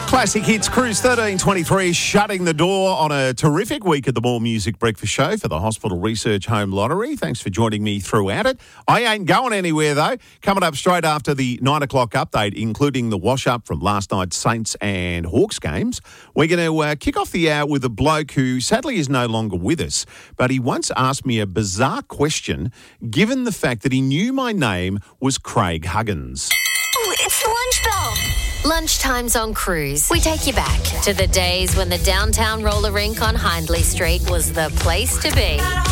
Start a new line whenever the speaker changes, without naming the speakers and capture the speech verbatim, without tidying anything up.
Classic Hits Cruise thirteen twenty-three shutting the door on a terrific week at the More Music Breakfast Show for the Hospital Research Home Lottery. Thanks for joining me throughout it. I ain't going anywhere, though. Coming up straight after the nine o'clock update, including the wash-up from last night's Saints and Hawks games, we're going to uh, kick off the hour with a bloke who sadly is no longer with us, but he once asked me a bizarre question given the fact that he knew my name was Craig Huggins.
Ooh, it's the lunch bell. Lunchtime's on Cruise. We take you back to the days when the downtown roller rink on Hindley Street was the place to be.